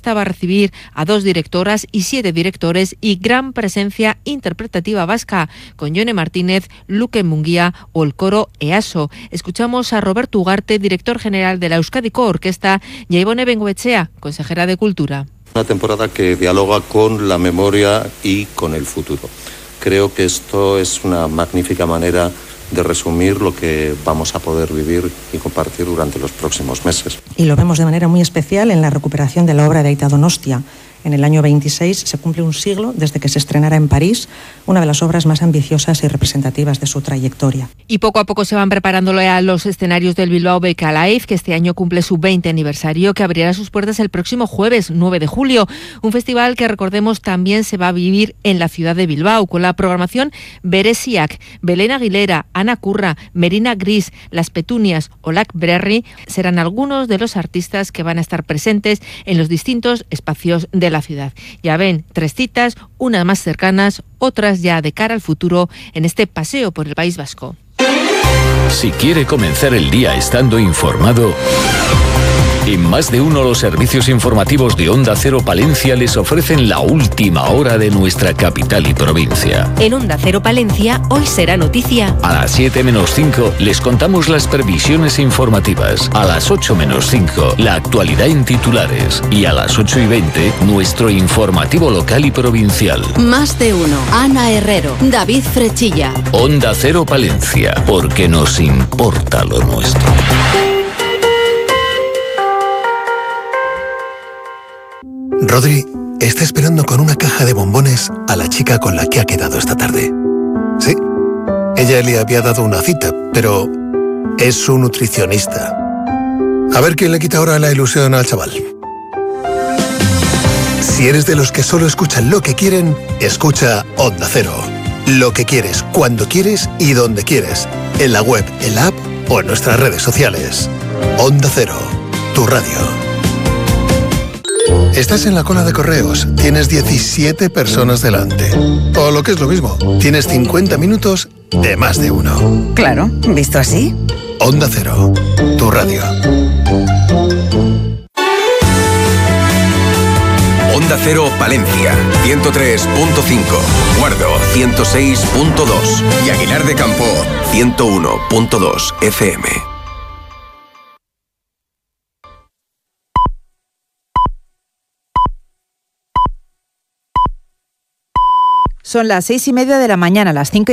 orquesta va a recibir a 2 directoras y 7 directores y gran presencia interpretativa vasca con Jone Martínez, Luque Munguía o el coro EASO. Escuchamos a Roberto Ugarte, director general de la Euskadiko Orquesta, y a Ibone Bengoechea, consejera de Cultura. Una temporada que dialoga con la memoria y con el futuro. Creo que esto es una magnífica manera de resumir lo que vamos a poder vivir y compartir durante los próximos meses. Y lo vemos de manera muy especial en la recuperación de la obra de Aita Donostia. En el año 26 se cumple un siglo desde que se estrenara en París, una de las obras más ambiciosas y representativas de su trayectoria. Y poco a poco se van preparando a los escenarios del Bilbao Beca Live, que este año cumple su 20 aniversario, que abrirá sus puertas el próximo jueves 9 de julio. Un festival que, recordemos, también se va a vivir en la ciudad de Bilbao, con la programación Beresiak, Belén Aguilera, Ana Curra, Merina Gris, Las Petunias o Lac Brerry serán algunos de los artistas que van a estar presentes en los distintos espacios de la ciudad. Ya ven, 3 citas, unas más cercanas, otras ya de cara al futuro en este paseo por el País Vasco. Si quiere comenzar el día estando informado, en Más de Uno los servicios informativos de Onda Cero Palencia les ofrecen la última hora de nuestra capital y provincia. En Onda Cero Palencia, hoy será noticia. A las 7 menos 5 les contamos las previsiones informativas. A las 8 menos 5 la actualidad en titulares. Y a las 8:20 nuestro informativo local y provincial. Más de Uno. Ana Herrero, David Frechilla. Onda Cero Palencia, porque nos importa lo nuestro. Rodri está esperando con una caja de bombones a la chica con la que ha quedado esta tarde. Sí, ella le había dado una cita, pero es su nutricionista. A ver quién le quita ahora la ilusión al chaval. Si eres de los que solo escuchan lo que quieren, escucha Onda Cero. Lo que quieres, cuando quieres y donde quieres. En la web, en la app o en nuestras redes sociales. Onda Cero, tu radio. Estás en la cola de correos, tienes 17 personas delante. O lo que es lo mismo, tienes 50 minutos de Más de Uno. Claro, ¿visto así? Onda Cero, tu radio. Onda Cero Palencia, 103.5, Guardo, 106.2 y Aguilar de Campo, 101.2 FM. Son las 6:30 de la mañana, las 5:00.